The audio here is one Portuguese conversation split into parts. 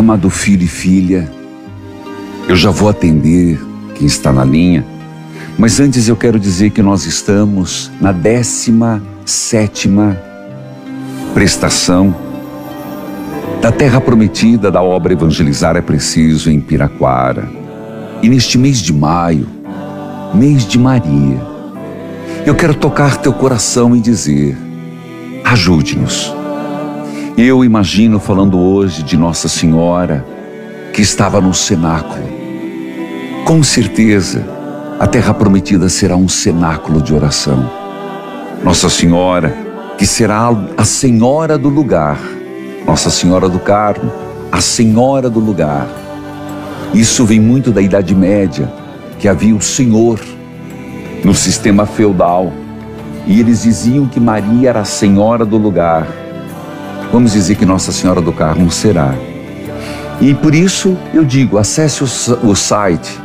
amado filho e filha, eu já vou atender quem está na linha, mas antes eu quero dizer que nós estamos na 17ª prestação da Terra Prometida da obra Evangelizar é Preciso em Piraquara. E neste mês de maio, mês de Maria, eu quero tocar teu coração e dizer: ajude-nos. Eu imagino falando hoje de Nossa Senhora que estava no cenáculo. Com certeza, a Terra Prometida será um cenáculo de oração. Nossa Senhora, que será a Senhora do lugar. Nossa Senhora do Carmo, a Senhora do lugar. Isso vem muito da Idade Média, que havia o Senhor no sistema feudal. E eles diziam que Maria era a Senhora do lugar. Vamos dizer que Nossa Senhora do Carmo será. E por isso eu digo, acesse o site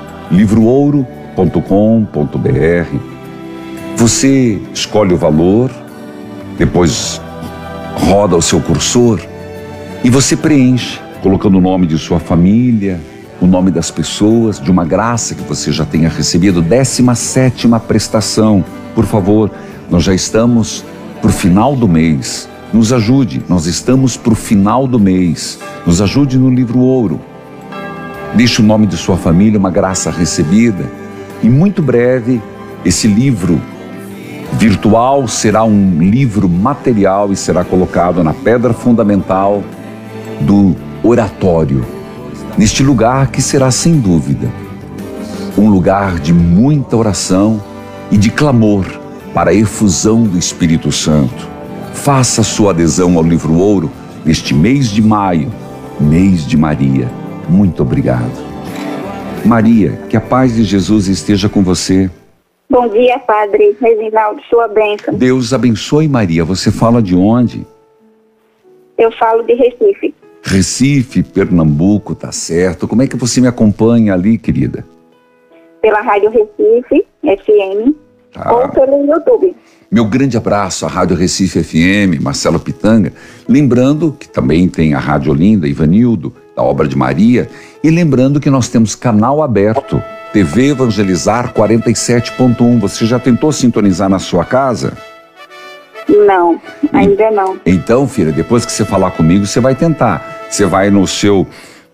livroouro.com.br. Você escolhe o valor, depois roda o seu cursor e você preenche, colocando o nome de sua família, o nome das pessoas, de uma graça que você já tenha recebido. 17ª prestação. Por favor, nós já estamos para o final do mês. Nos ajude, nós estamos para o final do mês. Nos ajude no Livro Ouro. Deixe o nome de sua família, uma graça recebida. E muito breve, esse livro virtual será um livro material e será colocado na pedra fundamental do oratório. Neste lugar que será, sem dúvida, um lugar de muita oração e de clamor para a efusão do Espírito Santo. Faça sua adesão ao Livro Ouro neste mês de maio, mês de Maria. Muito obrigado. Maria, que a paz de Jesus esteja com você. Bom dia, Padre Reginaldo, sua bênção. Deus abençoe, Maria. Você fala de onde? Eu falo de Recife. Recife, Pernambuco, tá certo. Como é que você me acompanha ali, querida? Pela Rádio Recife, FM, ou pelo YouTube. Meu grande abraço à Rádio Recife FM, Marcelo Pitanga. Lembrando que também tem a Rádio Olinda, Ivanildo, da Obra de Maria. E lembrando que nós temos canal aberto, TV Evangelizar 47.1. Você já tentou sintonizar na sua casa? Não, ainda não. Então, filha, depois que você falar comigo, você vai tentar. Você vai no seu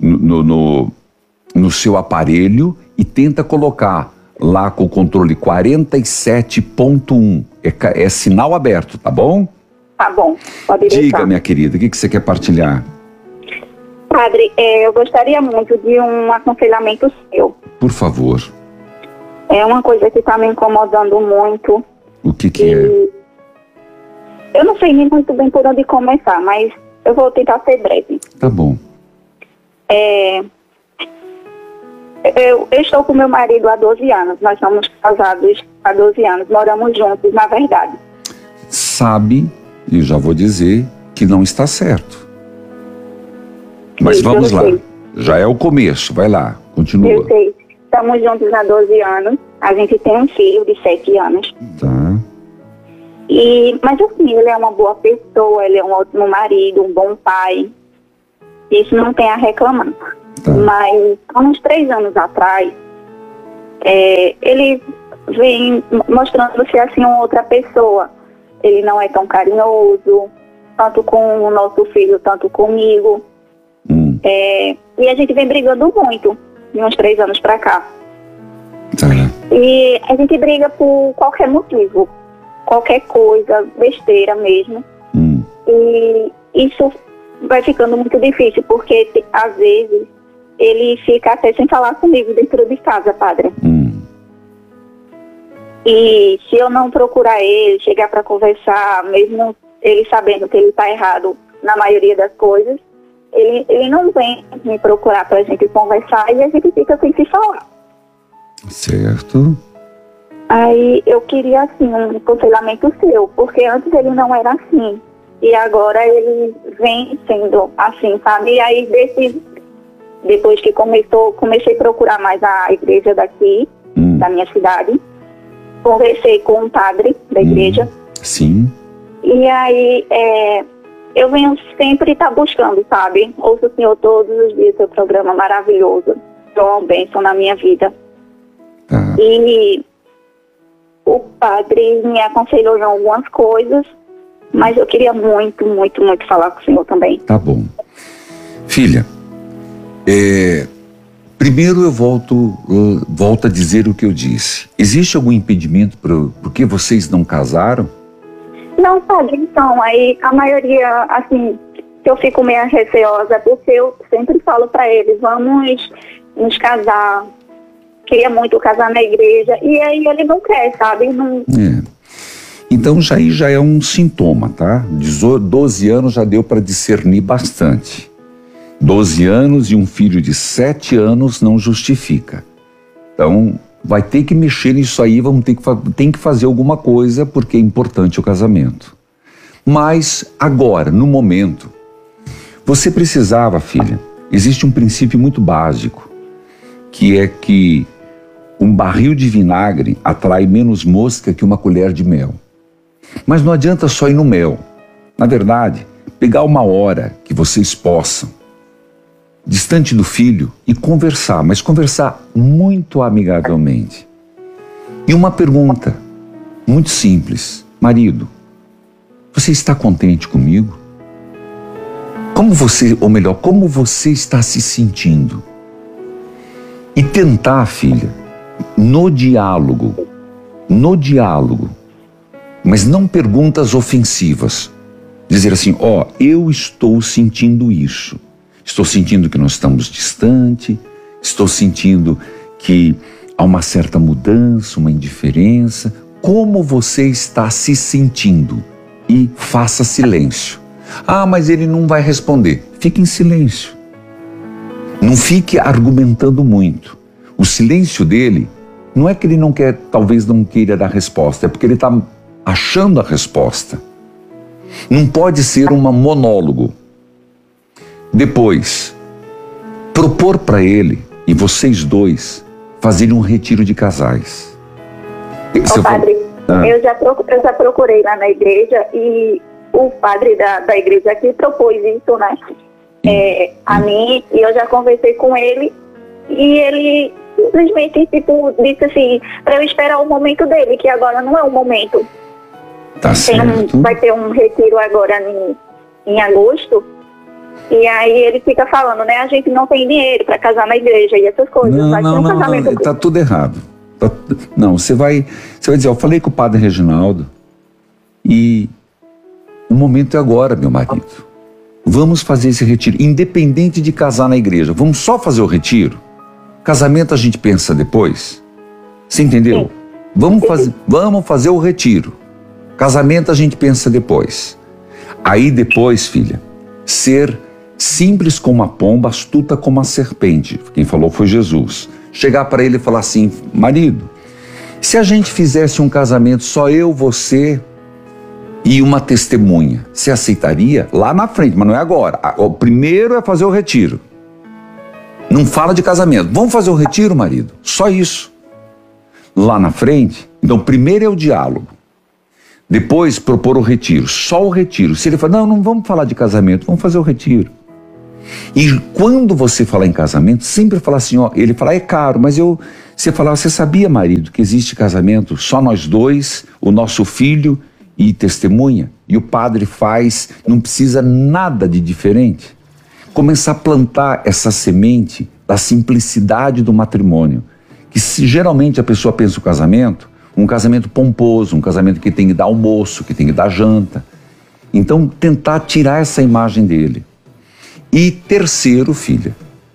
aparelho e tenta colocar lá com o controle 47.1. É sinal aberto, tá bom? Tá bom, pode deixar. Diga, minha querida, o que você quer partilhar? Padre, eu gostaria muito de um aconselhamento seu. Por favor. É uma coisa que está me incomodando muito. O que é? Eu não sei nem muito bem por onde começar, mas eu vou tentar ser breve. Tá bom. Eu estou com meu marido há 12 anos. Nós somos casados há 12 anos. Moramos juntos, na verdade. Sabe, e já vou dizer, que não está certo. Mas Isso, vamos lá. Sei. Já é o começo. Vai lá, continua. Eu sei. Estamos juntos há 12 anos. A gente tem um filho de 7 anos. Tá. Mas assim, ele é uma boa pessoa, ele é um ótimo marido, um bom pai. Isso não tem a reclamar. Tá. Mas há uns 3 anos atrás, ele vem mostrando-se assim uma outra pessoa. Ele não é tão carinhoso, tanto com o nosso filho, tanto comigo. E a gente vem brigando muito, de uns 3 anos pra cá. Tá. E a gente briga por qualquer motivo, qualquer coisa, besteira mesmo. E isso vai ficando muito difícil, porque às vezes ele fica até sem falar comigo dentro de casa, padre. E se eu não procurar ele, chegar para conversar, mesmo ele sabendo que ele está errado na maioria das coisas, ele não vem me procurar para a gente conversar e a gente fica sem se falar. Certo. Aí eu queria, assim, um aconselhamento seu, porque antes ele não era assim. E agora ele vem sendo assim, sabe? E aí, depois que comecei a procurar mais a igreja daqui, da minha cidade, conversei com um padre da igreja. Sim. E aí, eu venho sempre estar buscando, sabe? Ouço o Senhor todos os dias, seu programa maravilhoso. É uma bênção na minha vida. E o padre me aconselhou em algumas coisas, mas eu queria muito, muito, muito falar com o Senhor também. Tá bom. Filha, primeiro eu volto a dizer o que eu disse. Existe algum impedimento por que vocês não casaram? Não, padre, então, aí a maioria, assim, que eu fico meio receosa, porque eu sempre falo para eles, vamos nos casar, queria muito casar na igreja, e aí ele não quer, sabe? Não... Então já é um sintoma, tá? 12 anos já deu para discernir bastante. 12 anos e um filho de 7 anos não justifica. Então vai ter que mexer nisso aí, tem que fazer alguma coisa, porque é importante o casamento. Mas agora, no momento, você precisava, filha, existe um princípio muito básico, que é que um barril de vinagre atrai menos mosca que uma colher de mel. Mas não adianta só ir no mel. Na verdade, pegar uma hora que vocês possam, distante do filho, e conversar, mas conversar muito amigavelmente. E uma pergunta muito simples: marido, você está contente comigo? Como você está se sentindo? E tentar, filha, no diálogo, mas não perguntas ofensivas. Dizer assim, eu estou sentindo isso. Estou sentindo que nós estamos distantes, estou sentindo que há uma certa mudança, uma indiferença. Como você está se sentindo? E faça silêncio. Mas ele não vai responder. Fique em silêncio. Não fique argumentando muito. O silêncio dele não é que ele não quer, talvez não queira dar resposta, é porque ele está achando a resposta. Não pode ser um monólogo. Depois, propor para ele e vocês dois fazerem um retiro de casais. Padre, eu já procurei lá na igreja e o padre da igreja aqui propôs isso, né? A mim, e eu já conversei com ele e ele simplesmente disse assim, para eu esperar o momento dele, que agora não é o momento. Tá certo. Vai ter um retiro agora em agosto. E aí ele fica falando, né? A gente não tem dinheiro para casar na igreja e essas coisas. Não, tá tudo errado. Não, você vai dizer, eu falei com o padre Reginaldo e o momento é agora, meu marido. Vamos fazer esse retiro, independente de casar na igreja. Vamos só fazer o retiro? Casamento a gente pensa depois. Você entendeu? Sim. Vamos fazer o retiro. Casamento a gente pensa depois. Aí depois, filha, ser simples como a pomba, astuta como a serpente. Quem falou foi Jesus. Chegar para ele e falar assim, marido, se a gente fizesse um casamento só eu, você e uma testemunha, você aceitaria? Lá na frente, mas não é agora. O primeiro é fazer o retiro. Não fala de casamento. Vamos fazer o retiro, marido? Só isso. Lá na frente, então primeiro é o diálogo. Depois propor o retiro, só o retiro. Se ele falar, não vamos falar de casamento, vamos fazer o retiro. E quando você falar em casamento, sempre falar assim, ele falar, é caro, mas você falar, você sabia, marido, que existe casamento só nós dois, o nosso filho e testemunha? E o padre faz, não precisa nada de diferente. Começar a plantar essa semente da simplicidade do matrimônio. Que geralmente a pessoa pensa o casamento, um casamento pomposo, um casamento que tem que dar almoço, que tem que dar janta. Então, tentar tirar essa imagem dele. E terceiro, filha,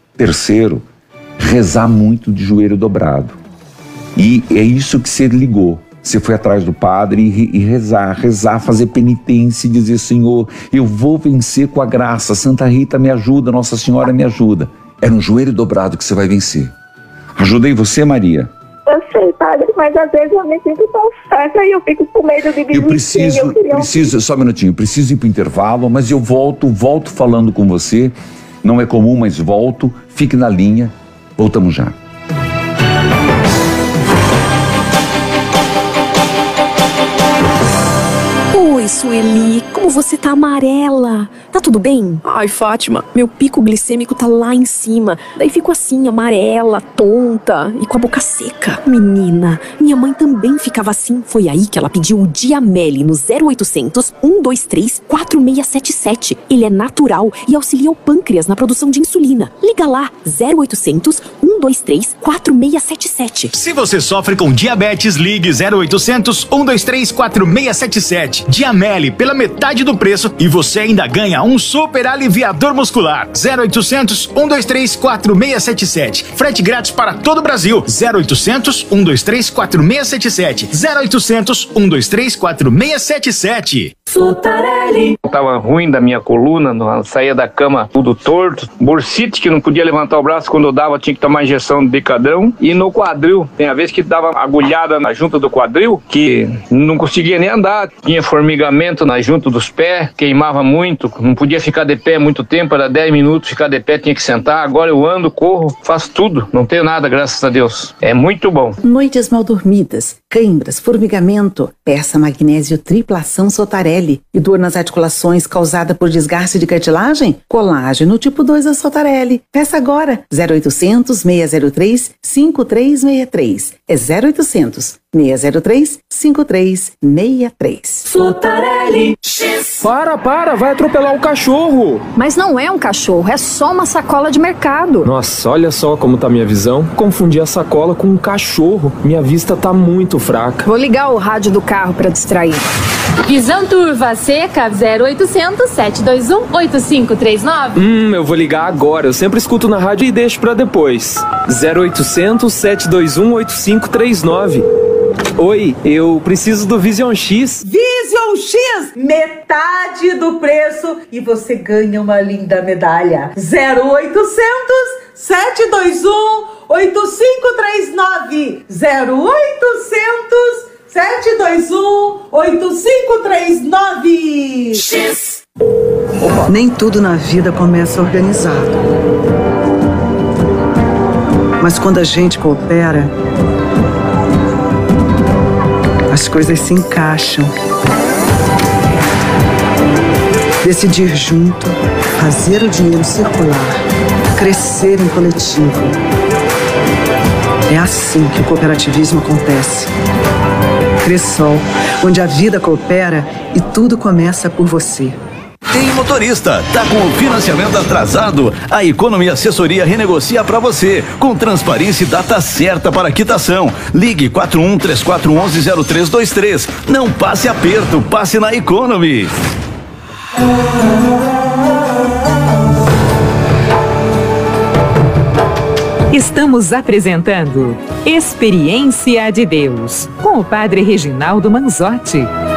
rezar muito de joelho dobrado. E é isso que você ligou. Você foi atrás do padre e rezar, fazer penitência e dizer, Senhor, eu vou vencer com a graça, Santa Rita me ajuda, Nossa Senhora me ajuda. É no joelho dobrado que você vai vencer. Ajudei você, Maria? Eu sei, padre, mas às vezes eu me sinto tão certa e eu fico com medo de desistir. Eu preciso, só um minutinho, preciso ir para o intervalo, mas eu volto falando com você. Não é comum, mas volto. Fique na linha. Voltamos já. Oi, Sueli, como você tá amarela? Tá tudo bem? Ai, Fátima, meu pico glicêmico tá lá em cima. Daí fico assim, amarela, tonta e com a boca seca. Menina, minha mãe também ficava assim. Foi aí que ela pediu o Diameli no 0800 123 4677. Ele é natural e auxilia o pâncreas na produção de insulina. Liga lá, 0800 123 4677. Se você sofre com diabetes, ligue 0800 123 4677. Diameli pela metade do preço e você ainda ganha um super aliviador muscular. 0800 123 4677. Frete grátis para todo o Brasil. 0800 123 4677. 0800 123 4677. Sotarelli. Tava ruim da minha coluna, saía da cama tudo torto, bursite que não podia levantar o braço, quando eu dava tinha que tomar injeção de Decadrão, e no quadril, tem a vez que dava agulhada na junta do quadril, que não conseguia nem andar, tinha formigamento na junta dos pés, queimava muito, não podia ficar de pé muito tempo, era 10 minutos ficar de pé, tinha que sentar. Agora eu ando, corro, faço tudo, não tenho nada, graças a Deus. É muito bom. Noites mal dormidas, câimbras, formigamento, peça magnésio triplação Sotarelli. E dor nas articulações causada por desgaste de cartilagem? Colágeno tipo 2 da Sotarelli. Peça agora, 0800 603 5363. É 0800 603 5363. Sotarelli. Para, vai atropelar o cachorro. Mas não é um cachorro, é só uma sacola de mercado. Nossa, olha só como tá minha visão. Confundi a sacola com um cachorro. Minha vista tá muito fraca. Vou ligar o rádio do carro pra distrair. Visão turva seca 0800 721 8539. Eu vou ligar agora. Eu sempre escuto na rádio e deixo pra depois. 0800 721 8539. Oi, eu preciso do Vision X. Vision X, metade do preço e você ganha uma linda medalha. 0800 721 8539. 0800 721 8539. X. Nem tudo na vida começa organizado. Mas quando a gente coopera, as coisas se encaixam. Decidir junto, fazer o dinheiro circular, crescer em coletivo. É assim que o cooperativismo acontece. Cressol, onde a vida coopera e tudo começa por você. Tem motorista, tá com o financiamento atrasado? A Economy Assessoria renegocia para você, com transparência e data certa para quitação. Ligue 4134110323. Não passe aperto, passe na Economy. Estamos apresentando Experiência de Deus, com o Padre Reginaldo Manzotti.